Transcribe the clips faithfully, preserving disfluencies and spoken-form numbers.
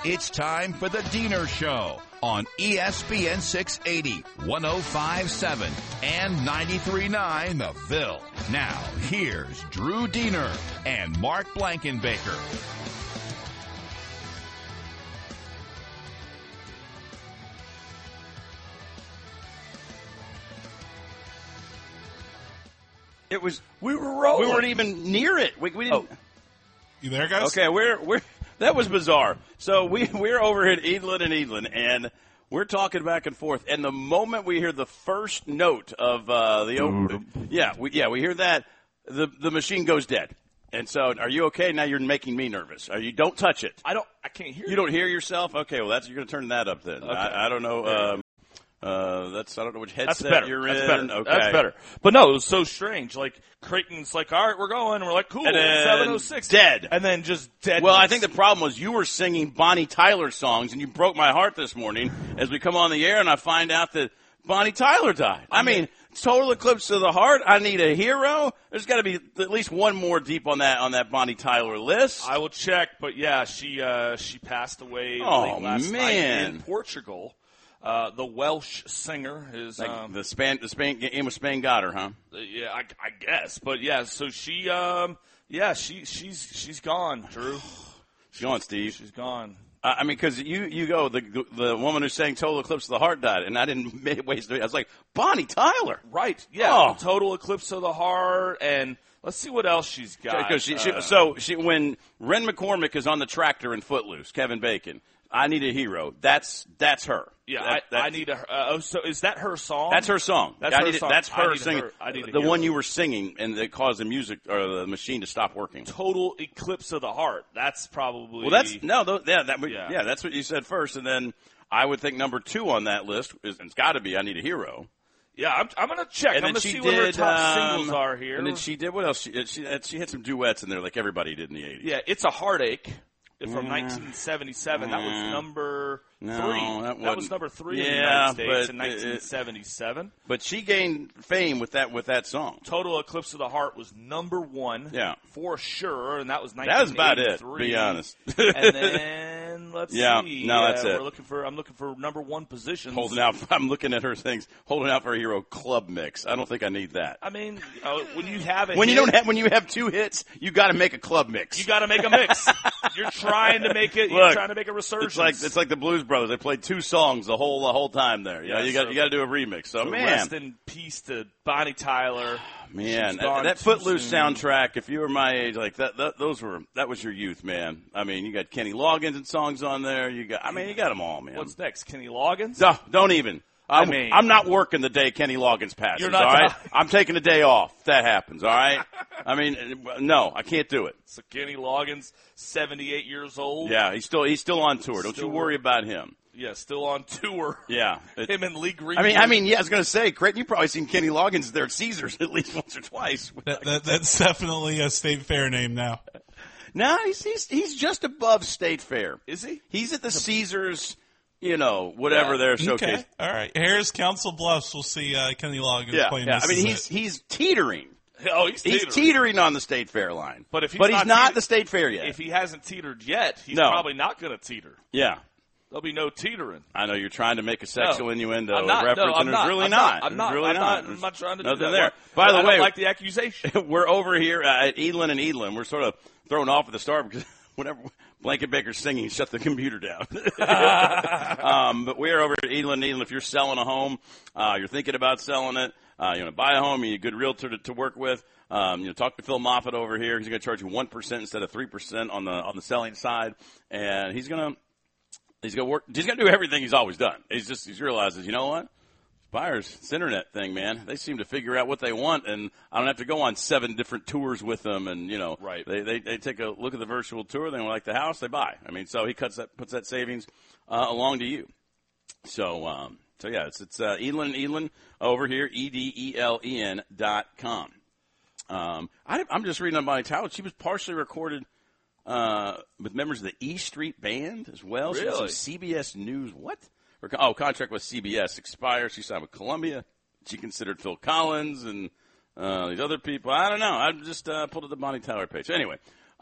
It's time for the Diener Show on E S P N six eighty, one oh five point seven, and ninety-three point nine The Ville. Now, here's Drew Diener and Mark Blankenbaker. It was we were rolling. We weren't even near it. We, we didn't. Oh. You there, guys? Okay, we're we're that was bizarre. So we we're over at Edlin and Edlin, and we're talking back and forth. And the moment we hear the first note of uh, the open, yeah, we, yeah, we hear that the the machine goes dead. And so, are you okay? Now you're making me nervous. Are you? Don't touch it. I don't. I can't hear. You don't hear yourself? Okay, well, that's you're going to turn that up then. Okay. I, I don't know. Um, Uh, that's I don't know which headset that's better. you're that's in. Better. Okay. That's better. But no, it was so strange. Like Creighton's like, all right, we're going. And we're like, cool. And then seven oh six. Dead. And then just dead. Well, I think the problem was you were singing Bonnie Tyler songs, and you broke my heart this morning as we come on the air, and I find out that Bonnie Tyler died. I mean, total eclipse of the heart. I need a hero. There's got to be at least one more deep on that on that Bonnie Tyler list. I will check, but yeah, she uh, she passed away oh, late last man. night in Portugal. Uh, the Welsh singer is like um, the Span, the Spain game of Spain got her, huh? Yeah, I, I guess, but yeah. So she, um, yeah, she she's she's gone, Drew. She's gone, Steve. She's gone. Uh, I mean, because you you go the the woman who sang "Total Eclipse of the Heart" died, and I didn't waste it. I was like Bonnie Tyler, right? Yeah, oh. Total Eclipse of the Heart, and let's see what else she's got. Because she, uh, she, so she when Ren McCormick is on the tractor in Footloose, Kevin Bacon. I need a hero. That's that's her. Yeah, that, I, I need a. Uh, oh, so is that her song? That's her song. That's I her need song. It, that's her I singing. Her, I need the hero. one you were singing, and that caused the music or the machine to stop working. Total Eclipse of the Heart. That's probably. Well, that's no. Those, yeah, that. Yeah. yeah, that's what you said first, and then I would think number two on that list is it's got to be I Need a Hero. Yeah, I'm, I'm going to check. And I'm going to she see did, what her top um, singles are here. And then she did what else? She she, she had some duets in there, like everybody did in the eighties. Yeah, It's a Heartache from Yeah. nineteen seventy-seven. That was number no, three. That, that was number three yeah, in the United States in but nineteen seventy-seven. It, but she gained fame with that with that song. Total Eclipse of the Heart was number one. Yeah, for sure, and that was nineteen eighty-three. That was about it. To be honest. And then let's yeah, see. no, that's uh, it. We're looking for. I'm looking for number one positions. Holding out. I'm looking at her things. Holding out for a hero club mix. I don't think I need that. I mean, uh, when you have a when hit, you don't have when you have two hits, you got to make a club mix. You got to make a mix. You're trying to make it. You're Look, trying to make a resurgence. It's like it's like the Blues Brothers. They played two songs the whole the whole time there. You yeah, know, you so, got you got to do a remix. So, so man, rest in peace to Bonnie Tyler. Man, that, that Footloose soundtrack. If you were my age, like that, that, those were that was your youth, man. I mean, you got Kenny Loggins and songs on there. You got, I mean, you got them all, man. What's next? Kenny Loggins? No, don't even. I'm, I mean, I'm not working the day Kenny Loggins passes. You're not. All right, I'm taking a day off. If that happens. All right. I mean, no, I can't do it. So Kenny Loggins, seventy-eight years old. Yeah, he's still he's still on tour. Don't still you worry about him. Yeah, still on tour. Yeah, it, him and Lee Green. I mean, I mean, yeah, I was going to say, Creighton, you've probably seen Kenny Loggins there at Caesars at least once or twice. That, that, that's definitely a State Fair name now. No, he's, he's he's just above State Fair. Is he? He's at the Caesars, you know, whatever yeah. they're showcasing. Okay, all right. Harris Council Bluffs. We'll see uh, Kenny Loggins yeah, playing. Yeah, this I mean, he's it. he's teetering. Oh, he's teetering. He's teetering on the State Fair line. But if he's but not he's not teeter- the State Fair yet. If he hasn't teetered yet, he's no. probably not going to teeter. Yeah. There'll be no teetering. I know you're trying to make a sexual no, innuendo I'm not, reference, no, I'm and there's not, really I'm not. not. I'm not. Really I'm not. not. I'm not trying to Nothing do that. there. By the I way, don't like the accusation. We're over here uh, at Edlin and Edlin. We're sort of thrown off at the start because whenever Blanket Baker's singing, shut the computer down. um, but we're over at Edlin and Edlin. If you're selling a home, uh, you're thinking about selling it, uh, you want to buy a home, you need a good realtor to, to work with. Um, you know, talk to Phil Moffitt over here. He's going to charge you one percent instead of three percent on the on the selling side, and he's going to he's going to work. He's going to do everything he's always done. He's just he's realizes, you know what, buyers, it's internet thing, man. They seem to figure out what they want, and I don't have to go on seven different tours with them. And you know, right. they they, they take a look at the virtual tour, they like the house, they buy. I mean, so he cuts that puts that savings uh, along to you. So. Um, So, yeah, it's, it's uh, Edlin and Edlin over here, E D E L E N dot com. Um, I, I'm just reading on Bonnie Tyler. She was partially recorded uh, with members of the E Street Band as well. Really? She had some C B S News. What? Her, oh, contract with C B S expires. She signed with Columbia. She considered Phil Collins and uh, these other people. I don't know. I just uh, pulled up the Bonnie Tyler page. Anyway,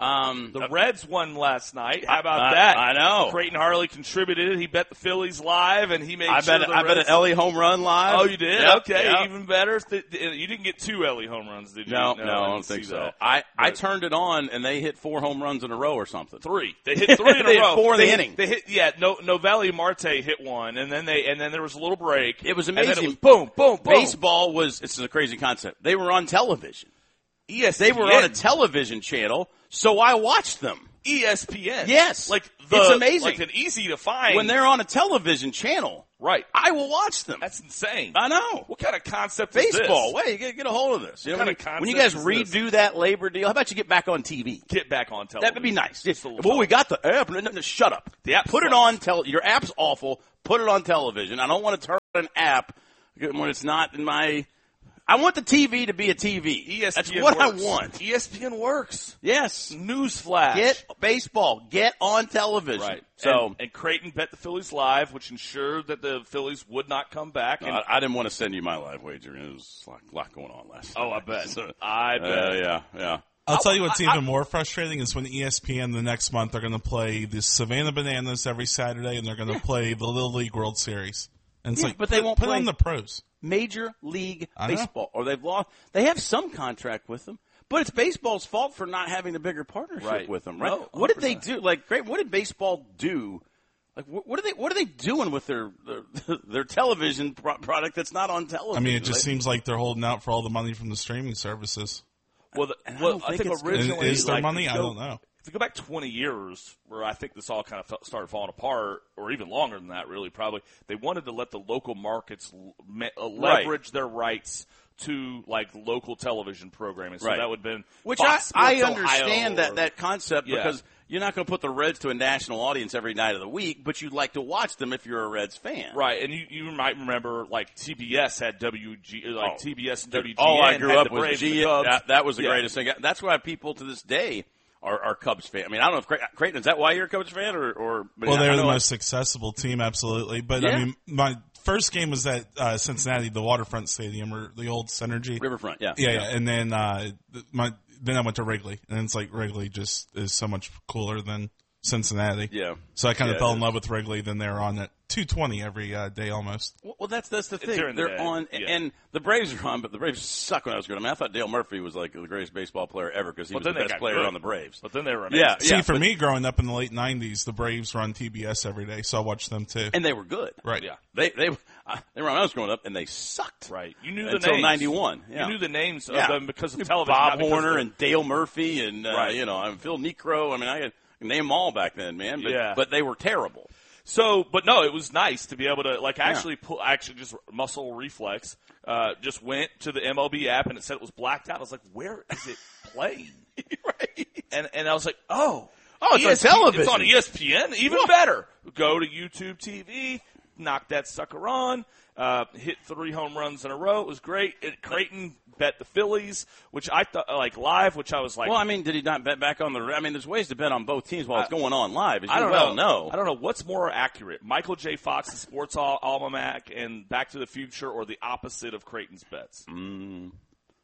Um, The Reds won last night. How about I, that? I know. Creighton Harley contributed. He bet the Phillies live, and he made I sure bet the I bet Reds- an Ellie home run live. Oh, you did? Yep, Okay, yep. even better. Th- th- You didn't get two Ellie home runs, did you? No, I no, I don't didn't think see so. that. I, I But- turned it on and they hit four home runs in a row or something. Three. They hit three in a They hit row. four in they the hit, inning. They hit, yeah. No, Novelli Marte hit one, and then they, and then there was a little break. It was and then amazing. it was boom, boom, boom. Baseball was, this is a crazy concept. They were on television. E S P N. They were on a television channel, so I watched them. E S P N. Yes. like the, It's amazing. like an easy to find. When they're on a television channel, right, I will watch them. that's insane. I know. What kind of concept is Baseball. this? Wait, get, get a hold of this. You know, What when, kind of you, when you guys concept is redo that labor deal, how about you get back on T V? Get back on television. That would be nice. Just a little Well, we got the app. No, no, no, shut up. The app's Put it fun. on. Tel- your app's awful. Put it on television. I don't want to turn on an app when it's not in my. I want the T V to be a T V. E S P N That's what works. I want. E S P N works. Yes. Newsflash. Get baseball. Get on television. Right. So and, and Creighton bet the Phillies live, which ensured that the Phillies would not come back. And, I, I didn't want to send you my live wager. It was like a lot going on last night. oh, I bet. So, I bet. uh, yeah, yeah. I'll tell you what's I- I- even more frustrating is when E S P N the next month are going to play the Savannah Bananas every Saturday, and they're going to play the Little League World Series. And it's Yeah, like, but they put, won't put play- on the pros. Major League I know. Baseball, or they've lost. They have some contract with them, but it's baseball's fault for not having a bigger partnership Right. with them, right? No, what did they one hundred percent. do? Like, great. What did baseball do? Like, what, what are they? What are they doing with their their, their television pro- product that's not on television? I mean, it just Like, seems like they're holding out for all the money from the streaming services. Well, the, And I well, don't I think think it's- originally, Is there like, money? if I you go- don't know. If you go back twenty years, where I think this all kind of fell- started falling apart, or even longer than that, really, probably, they wanted to let the local markets l- me- uh, Right. leverage their rights to like local television programming. So Right. that would have been Which Fox I, I Sports understand Ohio that or- that concept Yeah. because you're not going to put the Reds to a national audience every night of the week, but you'd like to watch them if you're a Reds fan. Right, and you, you might remember like T B S had W G, like Oh. T B S and W G N. Oh, I grew had up the with Braves G. and the Cubs. That, that was the Yeah. greatest thing. That's why people to this day are, are Cubs fan. I mean, I don't know if Creighton, Creighton is that why you're a Cubs fan or or. But Well, I they're the know- most accessible team, absolutely. But Yeah. I mean, my first game was at uh, Cincinnati, the Waterfront Stadium, or the old Synergy. Riverfront. Yeah, Yeah, yeah. And then uh, th- my then I went to Wrigley, and it's like Wrigley just is so much cooler than Cincinnati. Yeah. So I kind of Yeah, fell it in is. love with Wrigley. Then they're on at two twenty every uh, day almost. Well, well, that's that's the thing. During the They're day, on, yeah. and the Braves are on, but the Braves suck when I was growing up. I mean, I thought Dale Murphy was like the greatest baseball player ever because he But was then the they best got player good. on the Braves. But then they were amazing. Yeah, See, yeah. for but- me, growing up in the late nineties, the Braves were on T B S every day, so I watched them too. and they were good. Right. Yeah. They they uh, they were when I was growing up, and they sucked. Right. You knew the Until names. ninety-one. Yeah. You knew the names of Yeah. them because of television. Bob not because Horner of the- and Dale Murphy and uh, Right. you know and Phil Necro. I mean, I could name them all back then, man. But, Yeah. but they were terrible. So, but no, it was nice to be able to like actually pull, actually just muscle reflex. Uh, just went to the M L B app and it said it was blacked out. I was like, where is it playing? right. And and I was like, oh, Oh, it's on E S P N television. It's on E S P N. Even What? better. Go to YouTube T V, knock that sucker on. Uh, hit three home runs in a row. It was great. It, Creighton bet the Phillies, which I thought like live, which I was like, Well, I mean, did he not bet back on the? I mean, there's ways to bet on both teams while it's I- going on live. As you I don't well know. know. I don't know what's more accurate: Michael J. Fox's Sports Al- Almanac and Back to the Future, or the opposite of Creighton's bets. Mm,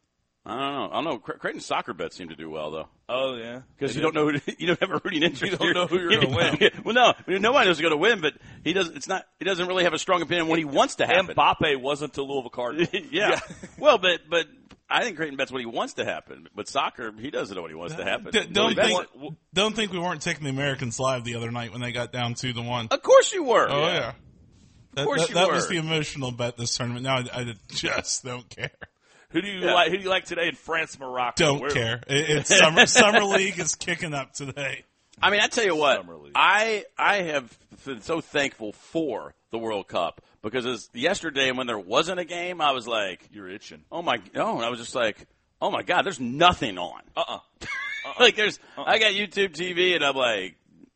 I don't know. I don't know. Cre- Creighton's soccer bets seem to do well though. Oh yeah, Because you don't know who you don't have a rooting interest. You don't know who you're gonna win. Well, no, I mean, nobody knows who's going to win, but he doesn't. It's not. He doesn't really have a strong opinion on what he wants to happen. Mbappe wasn't the Louisville Cardinals. yeah. Well, but but I think Creighton bets what he wants to happen. But soccer, he doesn't know what he wants to happen. D- So he don't bets think it. don't think we weren't taking the Americans live the other night when they got down two to one. Of course you were. Oh yeah, that, course that, you that were. was the emotional bet this tournament. Now I, I just don't care. Who do you Yeah. like? Who do you like today in France, Morocco? Don't Where- care. It, it's summer summer league is kicking up today. I mean, I tell you what, Summer League. I I have been so thankful for the World Cup because as yesterday when there wasn't a game, I was like, You're itching. oh my, oh, and I was just like, oh my God, there's nothing on. Uh uh like there's, I got YouTube T V and I'm like,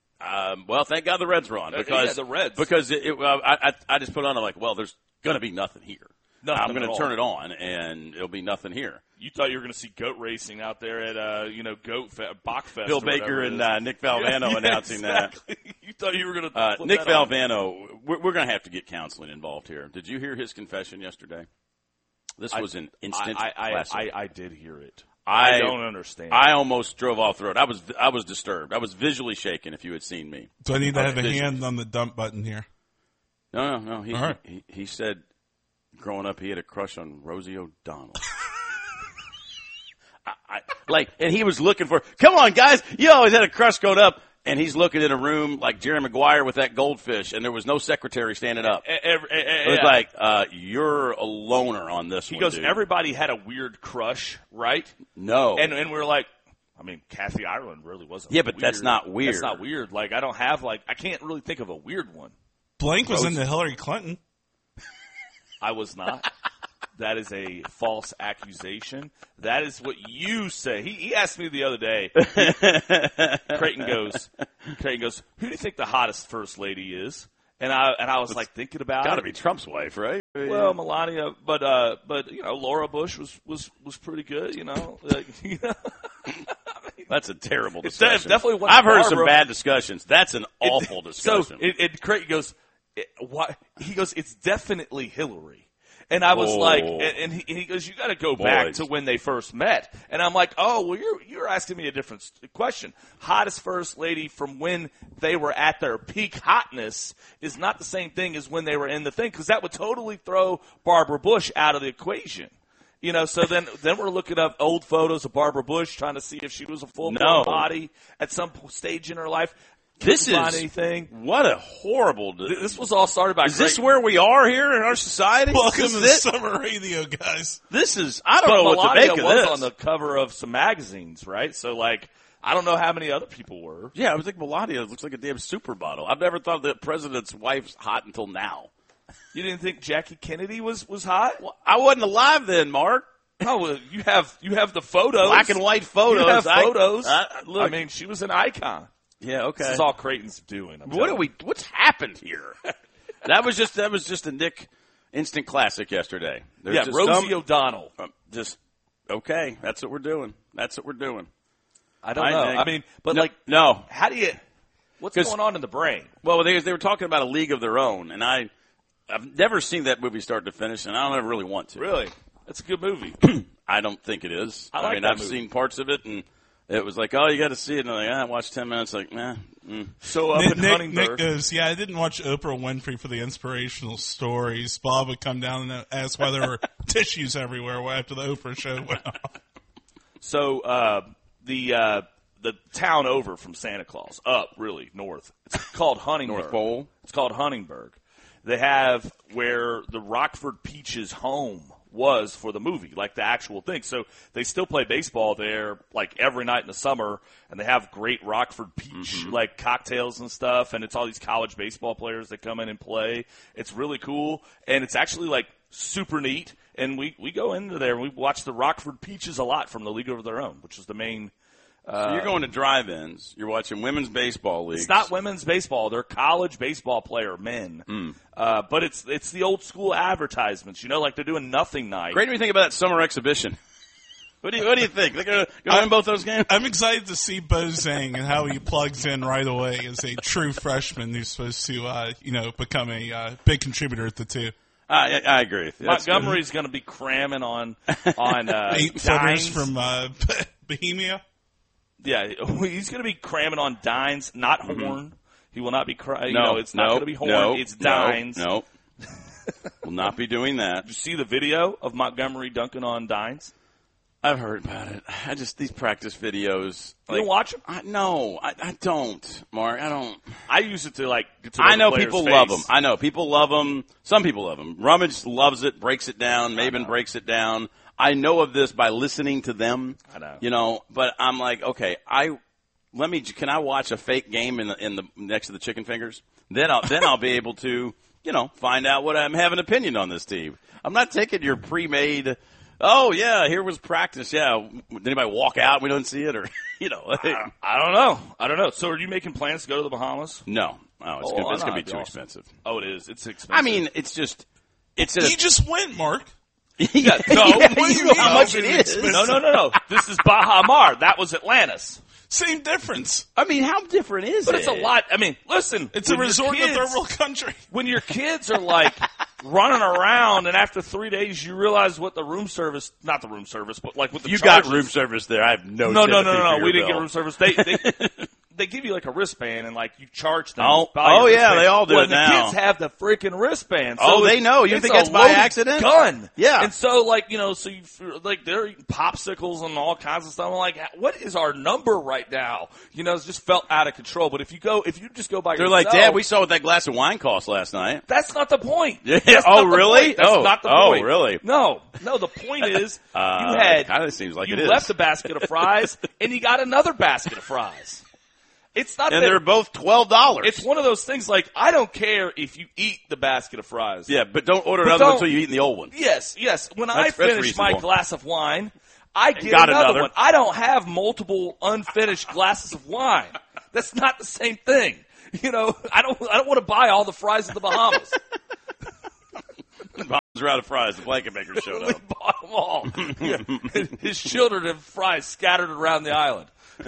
um, well, thank God the Reds were on Uh, because yeah, the Reds. because it, it, well, I, I I just put on. I'm like, well, there's gonna be nothing here. Nothing I'm going at to all. turn it on and it'll be nothing here. You thought you were going to see goat racing out there at, uh, you know, Goat Fe- Bachfest. Bill or whatever Baker it and is. uh, Nick Valvano Yeah, announcing exactly. You thought you were going to. that. Uh, Nick Valvano, we're, we're going to have to get counseling involved here. Did you hear his confession yesterday? This was an instant I, I, classic. I, I, I did hear it. I, I don't understand. I almost drove off the road. I was I was disturbed. I was visually shaken. If you had seen me, Do I need to I have a visually- hand on the dump button here? No, no, no. He, All right. he he said, growing up, he had a crush on Rosie O'Donnell. I, I, like, and he was looking for. Come on, guys! You always had a crush growing up. And he's looking in a room like Jerry Maguire with that goldfish, and there was no secretary standing up. Every, It was like, uh, you're a loner on this he one, goes, dude. everybody had a weird crush, right? No. And and we we're like, I mean, Kathy Ireland really wasn't. Yeah, but weird. that's not weird. That's not weird. Like, I don't have like, I can't really think of a weird one. Blank was Rose- into Hillary Clinton. I was not. That is a false accusation. That is what you say. He, he asked me the other day. Creighton goes, Creighton goes, who do you think the hottest first lady is? And I and I was like thinking about Got to it. be Trump's wife, right? Well, Melania, but uh, but you know, Laura Bush was was was pretty good. You know, like, you know? That's a terrible It's discussion. definitely one I've heard some Barbara. bad discussions. That's an awful discussion. So it, it Creighton goes, it, why? He goes, it's definitely Hillary. And I was Oh. like, and, and, he, and he goes, you got to go back Boys. to when they first met. And I'm like, oh, well, you're you're asking me a different s- question. Hottest first lady from when they were at their peak hotness is not the same thing as when they were in the thing, because that would totally throw Barbara Bush out of the equation. You know, so then then we're looking up old photos of Barbara Bush, trying to see if she was a full blown No. body at some stage in her life. This Couldn't find is anything. What a horrible. Th- This was all started by Is this Creighton. where we are here in our society? Welcome this to is the it? summer radio, guys. This is. I don't But know what to Melania make of was this. on the cover of some magazines, right? So, like, I don't know how many other people were. Yeah, I was like Melania looks like a damn supermodel. I've never thought the president's wife's hot until now. You didn't think Jackie Kennedy was was hot? Well, I wasn't alive then, Mark. No, well, you have you have the photos, Black and white photos. You have I- photos. I- I, look. mean, she was an icon. Yeah, okay. This is all Creighton's doing. I'm What are telling we? What's happened here? that was just that was just a Nick instant classic yesterday. you. There's Yeah, just Rosie some- O'Donnell. um, just okay. That's what we're doing. That's what we're doing. I don't I know. think- I mean, but No, like, no. how do you? What's 'Cause- going on in the brain? Well, they they were talking about a league of their own, and I I've never seen that movie start to finish, and I don't ever really want to. Really, that's a good movie. I don't think it is. I like mean, that I've movie. seen parts of it, and it was like, oh, you got to see it. And I'm like, ah, I watched ten minutes. Like, nah. Mm. So up Nick, in Nick, Huntingburg. Nick goes, yeah, I didn't watch Oprah Winfrey for the inspirational stories. Bob would come down and ask why there were tissues everywhere after the Oprah show went on. So uh, the uh, the town over from Santa Claus, up really north. It's called Huntingburg. North Pole? It's called Huntingburg. They have where the Rockford Peaches home was for the movie, like the actual thing. So they still play baseball there, like every night in the summer, and they have great Rockford Peach Mm-hmm. like cocktails and stuff. And it's all these college baseball players that come in and play. It's really cool, and it's actually like super neat. And we we go into there and we watch the Rockford Peaches a lot from the League of Their Own, which is the main. So you're going to drive-ins. You're watching women's baseball leagues. It's not women's baseball; they're college baseball player men. Hmm. Uh, but it's it's the old school advertisements, you know, like they're doing nothing night. Great. What do you think about that summer exhibition? What do you What do you think? They're going to win both those games. I'm excited to see Bo Zhang and how he plugs in right away as a true freshman who's supposed to, uh, you know, become a uh, big contributor at the two. I, I I agree with you. That's good. Montgomery's going to be cramming on on uh, Eight Dines. footers from uh, Bohemia. Yeah, he's going to be cramming on Dines, not Horn. He will not be. Cra- you No, know, it's not no, going to be Horn. no, it's no, Dines. No, will not be doing that. Did you see the video of Montgomery dunking on Dines? I've heard about it. I just these practice videos. You don't watch them? I, no, I, I don't, Mark. I don't. I use it to like. Get to know I know the player's people face. love them. I know people love them. Some people love them. Rummage loves it, breaks it down. Maven breaks it down. I know of this by listening to them. I know. You know, but I'm like, okay, I let me. Can I watch a fake game in the in the next to the chicken fingers? Then I'll then I'll be able to, you know, find out what I'm have an opinion on this team. I'm not taking your pre-made. Oh yeah, here was practice. Yeah, did anybody walk out? We don't see it, or you know. I, I don't know. I don't know. So, are you making plans to go to the Bahamas? no, no, it's Oh, gonna, why it's gonna be not? too Awesome. expensive. Oh, it is. It's expensive. I mean, it's just it's a, He just went, Mark. yeah, no, yeah, what do you you know mean? how much it It's is. expensive. no, no, no, no. This is Baha Mar. That was Atlantis. Same difference. I mean, how different is But it? it's a lot. I mean, listen. It's a when your resort in a kids- third world country. When your kids are like running around, and after three days, you realize what the room service, not the room service, but like what the You charges. got room service there. I have no No, no, no, sympathy no, for no. your We didn't bill. get room service. They, they, they give you like a wristband, and like you charge them. Oh, by oh your yeah, wristband. they all do well, it the now. kids have the freaking wristband. So Oh, they it's- know. You it's think a that's by loaded accident? Gun. Yeah. And so, like, you know, so you, like, they're eating popsicles and all kinds of stuff. I'm like, what is our number right now? You know, it's just felt out of control. But if you go, if you just go by They're yourself. like, Dad, we saw what that glass of wine cost last night. That's not the point. Yeah. That's Oh, not the really? point. That's Oh. not the Oh, point. really? No. No, the point is Uh, you had, it kinda seems like you it is. left a basket of fries and you got another basket of fries. It's not And that, they're both twelve dollars. it's one of those things like, I don't care if you eat the basket of fries. Yeah, but don't order But another one don't- until you eat the old one. Yes, yes. When I That's- that's finish my reasonable. glass of wine, I get got another, another. one. I don't have multiple unfinished glasses of wine. That's not the same thing. You know, I don't. I don't want to buy all the fries in the Bahamas. Bahamas are out of fries. The blanket maker showed We up. bought them all. Yeah. His children have fries scattered around the island.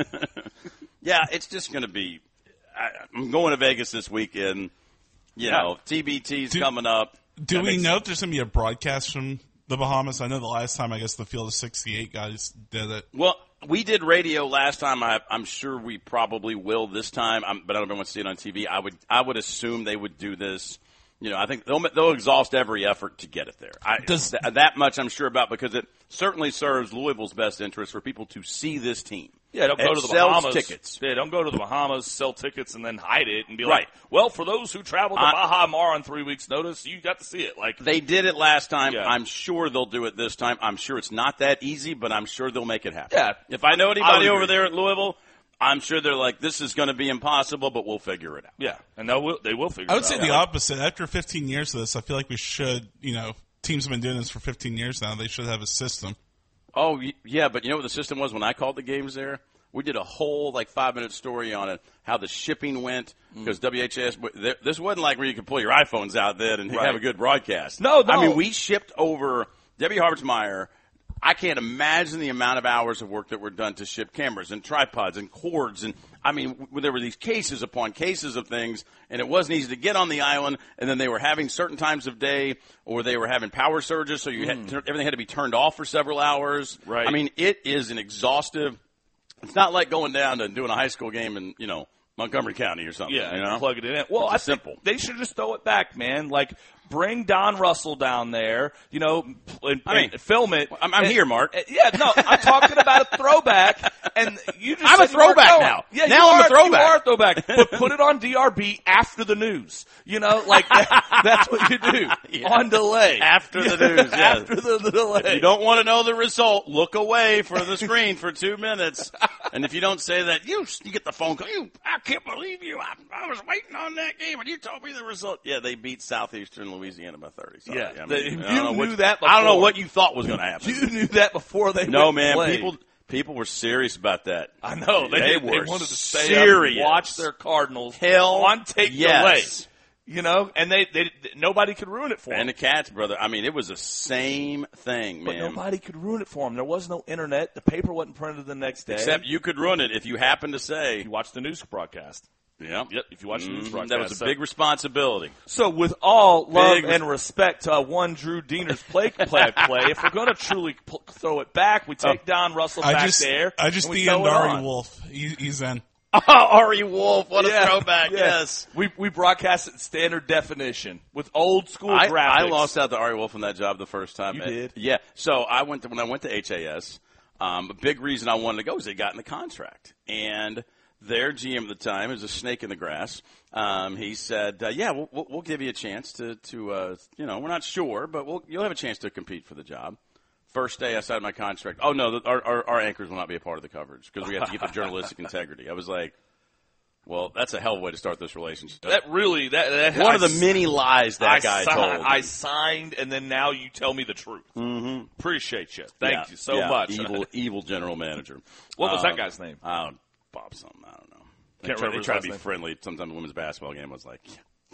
Yeah, it's just going to be. I, I'm going to Vegas this weekend. You know, T B T's Do- coming up. Do That we makes- know if there's going to be a broadcast from the Bahamas? I know the last time, I guess, the Field of sixty-eight guys did it. Well, we did radio last time. I, I'm sure we probably will this time, I'm, but I don't know if I want to see it on T V. I would, I would assume they would do this. You know, I think they'll they'll exhaust every effort to get it there. I, Does- th- that much I'm sure about because it certainly serves Louisville's best interest for people to see this team. Yeah, don't go It to the sells Bahamas. tickets. Yeah, don't go to the Bahamas, sell tickets, and then hide it and be Right. like, well, for those who travel to I- Baja Mar on three weeks' notice, you got to see it. Like, They did it last time. Yeah. I'm sure they'll do it this time. I'm sure it's not that easy, but I'm sure they'll make it happen. Yeah. If I know I would anybody over agree. there at Louisville, I'm sure they're like, this is going to be impossible, but we'll figure it out. yeah, and they will. They will figure. I would it say out. the opposite. After fifteen years of this, I feel like we should, you know, teams have been doing this for fifteen years now. They should have a system. Oh, y- yeah, but you know what the system was when I called the games there? We did a whole, like, five-minute story on it, how the shipping went, because W H S, w- there- this wasn't like where you could pull your iPhones out then and Right. have a good broadcast. No, no. I mean, we shipped over, Debbie Harvard-Meyer, I can't imagine the amount of hours of work that were done to ship cameras and tripods and cords. And, I mean, w- there were these cases upon cases of things, and it wasn't easy to get on the island, and then they were having certain times of day, or they were having power surges, so you had, everything had to be turned off for several hours. Right. I mean, it is an exhaustive. It's not like going down and doing a high school game in, you know, Montgomery County or something. Yeah, you and know? plug it in. Well, It's I just think simple. they should just throw it back, man. Like, bring Don Russell down there, you know, and, I mean, and film it. I'm- I'm And- here, Mark. and- yeah, no, I'm talking about a throwback, and you just I'm a said you weren't throwback going. now. Yeah, Now you I'm a are, throwback. You are a throwback, but put it on D R B after the news. You know, like that, that's what you do Yeah. on delay After the news, yeah. after the, the delay. You don't want to know the result. Look away from the screen for two minutes. And if you don't say that, you, you get the phone call. You, I can't believe you. I, I was waiting on that game, and you told me the result. Yeah, they beat Southeastern Louisiana by thirty. Sorry. Yeah, I mean, they- I don't you know what- knew that I don't know before. what you thought was going to happen. You knew that before they no, went and man. played. People people were serious about that. I know they, They they, were wanted to stay serious. up and watch their Cardinals Hell on take yes. delay. You know, and they, they nobody could ruin it for And them. the Cats, brother. I mean, it was the same thing, But man. nobody could ruin it for them. There was no internet. The paper wasn't printed the next day. Except you could ruin it if you happen to say, you watch the news broadcast. yeah, Yep, if you watch the news Mhm. broadcast. that was a So- big responsibility. So with all love Big and respect to uh, one Drew Diener's play play play, if we're going to truly pl- throw it back, we take Don Russell I back just, there. I just and we D M'd throw it Ari on. Wolf. He, he's in. Oh, Ari Wolf, what Yeah, a throwback! yeah. Yes, We we broadcast it in standard definition with old school I, graphics. I lost out to Ari Wolf on that job the first time. You Uh, did? yeah. So I went to, when I went to H A S. Um, a big reason I wanted to go is they got in the contract, and their G M at the time is a snake in the grass. Um, he said, uh, "Yeah, we'll, we'll, we'll give you a chance to to uh, you know, we're not sure, but we'll, you'll have a chance to compete for the job." First day I signed my contract. Oh no, the, our, our our anchors will not be a part of the coverage because we have to get the journalistic integrity. I was like, well, that's a hell of a way to start this relationship. That really that, that One I of the s- many lies that I guy si- told. I me. signed, and then now you tell me the truth. Mm-hmm. Appreciate you. Thank Yeah, you so yeah, much. Evil, evil general manager. What was Uh, that guy's name? Oh, Bob something. I don't know. They Can't try, remember they his try to last be name. friendly. Sometimes the women's basketball game I was like,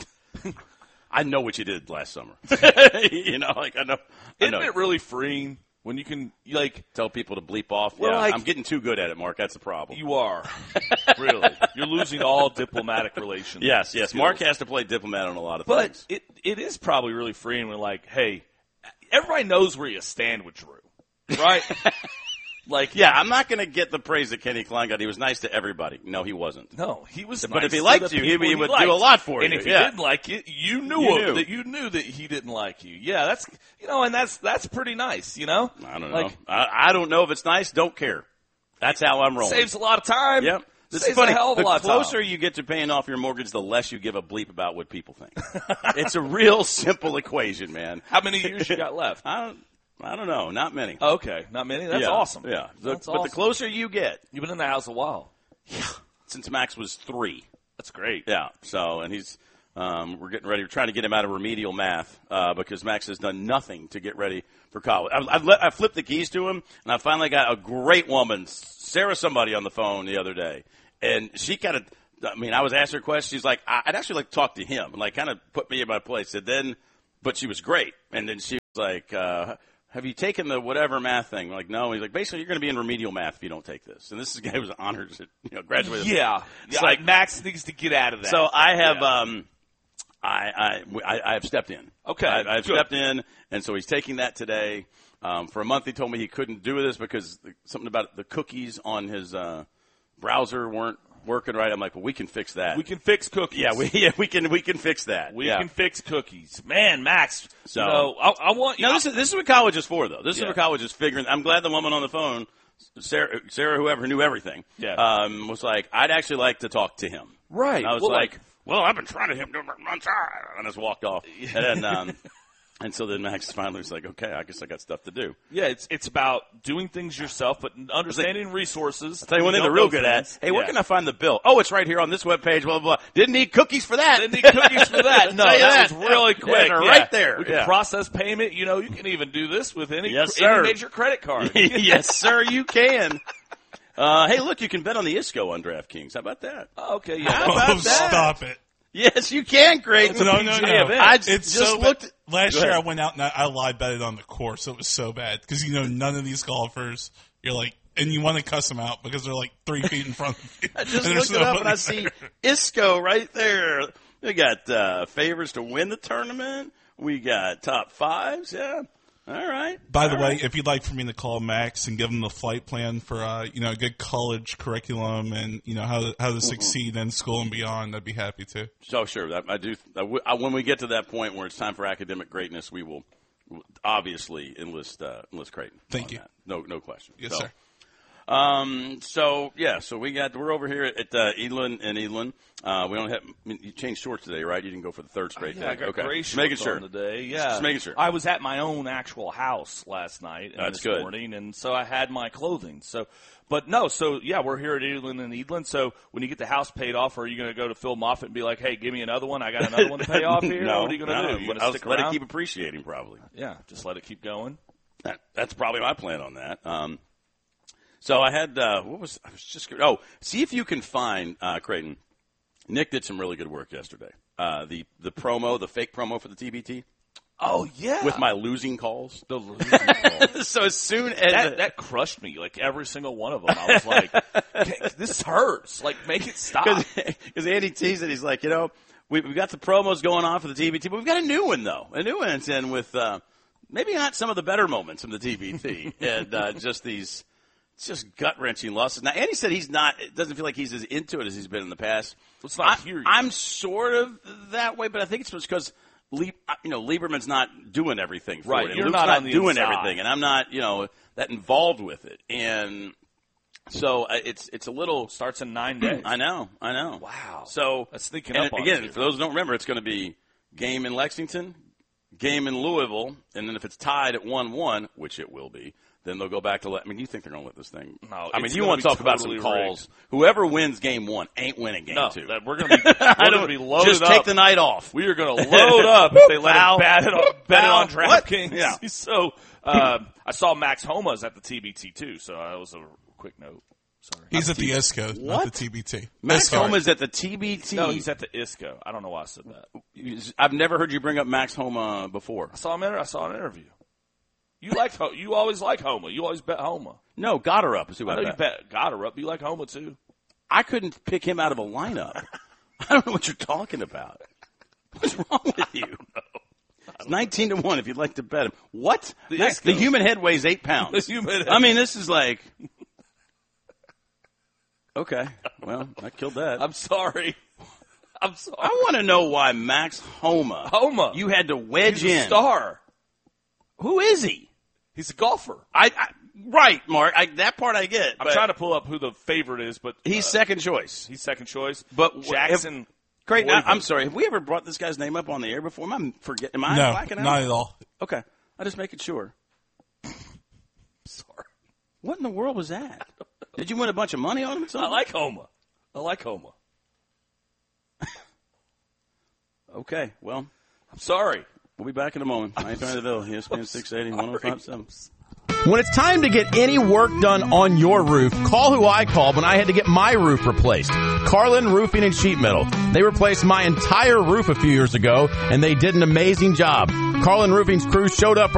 I know what you did last summer. You know, like I know. I Isn't know. it really freeing When you can, like, tell people to bleep off. Well, yeah, like, I'm getting too good at it, Mark. That's the problem. You are. Really. You're losing all diplomatic relations. Yes, yes. skills. Mark has to play diplomat on a lot of but things. But it, it is probably really freeing when, like, hey, everybody knows where you stand with Drew, right? Like, yeah, I'm not going to get the praise that Kenny Klein got. He was nice to everybody. No, he wasn't. No, he was. But nice if he liked to you, the he, people he would liked. do a lot for and you. And if he yeah. didn't like you, you knew, You him, knew. that you knew that he didn't like you. Yeah, that's you know, and that's that's pretty nice. You know, I don't like, know. I, I don't know if it's nice. Don't care. That's how I'm rolling. Saves a lot of time. Yep. This Saves is funny. a hell of a the lot of time. closer you get to paying off your mortgage, the less you give a bleep about what people think. It's a real simple equation, man. How many years you got left? I don't. I don't know. Not many. Okay, not many. That's yeah, awesome. Yeah. The, That's but awesome. the closer you get, You've been in the house a while. yeah, since Max was three. That's great. Yeah. So, and he's, um, we're getting ready. We're trying to get him out of remedial math uh, because Max has done nothing to get ready for college. I, I've let, I flipped the keys to him, and I finally got a great woman, Sarah somebody, on the phone the other day, and she kind of, I mean, I was asking her questions. She's like, I'd actually like to talk to him, and like kind of put me in my place. And then, but she was great, and then she was like, uh, have you taken the whatever math thing? I'm like, no. He's like, basically, you're going to be in remedial math if you don't take this. And this is a guy who was honors, at, you know, graduated. Yeah. It's yeah. like Max needs to get out of that. So I have, Yeah. um, I, I, I, I have stepped in. Okay, I, I've good. stepped in, and so he's taking that today. Um, for a month, he told me he couldn't do this because the, something about the cookies on his uh, browser weren't working right. I'm like, well, we can fix that. We can fix cookies. yeah, we yeah, we can we can fix that. We yeah. can fix cookies. Man, Max, So- you know, I, I want you. No, this is this is what college is for, though. This is Yeah. what college is figuring. I'm glad the woman on the phone, Sarah, Sarah, whoever knew everything, Yeah. um, was like, I'd actually like to talk to him. Right. And I was Well, like, like- well, I've been trying to him do months, and I just walked off. And then, um, and so then Max finally was like, okay, I guess I got stuff to do. Yeah, it's it's about doing things yourself, but understanding resources. I'll tell you one thing they're Don't real know good things. at. Hey, where Yeah. can I find the bill? Oh, it's right here on this webpage, blah, blah, blah. Didn't need cookies for that. Didn't need cookies for that. No, Tell you that, that. was really Yeah, quick. they're Yeah. right there. We can Yeah. process payment. You know, you can even do this with any, Yes, any sir. major credit card. Yes, sir, you can. Uh, hey, look, you can bet on the I S C O on DraftKings. How about that? Oh, okay, yeah. How about Oh, that? stop it. Yes, you can, Creighton. It's a No, P G A no, no. event. I It's just so bad. looked. Last Go year I ahead. went out and I, I live betted on the course. It was so bad because you know none of these golfers. You're like, and you want to cuss them out because they're like three feet in front of you. I just and looked there's it up and I nobody see there. I S C O right there. We got uh, favorites to win the tournament. We got top fives. Yeah. All right. By the All way, right. if you'd like for me to call Max and give him the flight plan for uh, you know a good college curriculum and you know how to, how to succeed in school and beyond, I'd be happy to. So sure, that, I do. I w- I, when we get to that point where it's time for academic greatness, we will obviously enlist uh, enlist Creighton. Thank on you. that. No, no question. Yes, so, sir. Um. So yeah. So we got. We're over here at uh, Edelin and Edelin. Uh, we don't have. I mean, you changed shorts today, right? You didn't go for the third straight Yeah, day. I got okay. gray Just making shorts sure. on today. Yeah, Just making sure. I was at my own actual house last night and That's this good. morning, and so I had my clothing. So, but no, so yeah, we're here at Edelin and Edelin. So when you get the house paid off, are you going to go to Phil Moffitt and be like, "Hey, give me another one. I got another one to pay off here." no. What are you going to no, do? You want I'll to stick let around? it keep appreciating, probably. Yeah, just let it keep going. That, that's probably my plan on that. Um, so I had uh, what was I was just oh see if you can find uh, Creighton. Nick did some really good work yesterday. Uh, the the promo, the fake promo for the T B T Oh yeah, with my losing calls. the losing call. So as soon as That, that crushed me. Like every single one of them, I was like, okay, "This hurts. Like, make it stop." because Andy teased it, he's like, you know, we, we've got the promos going on for the T B T, but we've got a new one though, a new one, and with uh, maybe not some of the better moments from the T B T, and uh, just these. It's just gut-wrenching losses. Now, Andy said he's not, it doesn't feel like he's as into it as he's been in the past. Let's not I, hear you. I'm sort of that way, but I think it's because, you know, Lieberman's not doing everything for Right, it. And you're Luke's not on the doing inside. everything, and I'm not, you know, that involved with it. And so uh, it's it's a little. Starts in nine days. I know, I know. Wow. So That's sneaking and up on again, you. for those who don't remember, it's going to be game in Lexington, game in Louisville, and then if it's tied at one one, which it will be, then they'll go back to let. I mean, you think they're going to let this thing? No, I mean, it's you gonna want be to talk about some totally calls. rigged. Whoever wins game one ain't winning game No, two. that we're going to be, we're I going don't to be loaded just up. take the night off. We are going to load up if they let Foul. us bet it on, bet it on Foul. What? DraftKings. Yeah. So uh, I saw Max Homa's at the T B T too. So that was a quick note. Sorry. He's at the I S C O, not What? the T B T. Max Sorry. Homa is at the T B T. No, he's at the I S C O. I don't know why I said that. I've never heard you bring up Max Homa before. I saw him. In, I saw an interview. You like Ho- you always like Homa. You always bet Homa. No, Gotterup is who I I, know you bet. bet Gotterup. You like Homa too. I couldn't pick him out of a lineup. I don't know what you're talking about. What's wrong with you? It's nineteen to one if you'd like to bet him. What? The The, Eskimos. the human head weighs eight pounds. The human head. I mean, this is like. Okay. Well, I killed that. I'm sorry. I'm sorry. I want to know why Max Homa. Homa. You had to wedge He's a in. star. Who is he? He's a golfer. I, I right, Mark. I, that part I get. I'm but trying to pull up who the favorite is, but He's uh, second choice. he's second choice. But Jackson. Great. Now, Boyden. I'm sorry. Have we ever brought this guy's name up on the air before? Am I forget? Am I No, blacking out? not at all. Okay. I'm just making sure. Sorry. What in the world was that? Did you win a bunch of money on him or I something? like Homa. I like Homa. Okay. Well, I'm sorry. we'll be back in a moment. ninety-three the Ville, E S P N six eighty, one oh five point seven. When it's time to get any work done on your roof, call who I called when I had to get my roof replaced. Carlin Roofing and Sheet Metal. They replaced my entire roof a few years ago, and they did an amazing job. Carlin Roofing's crew showed up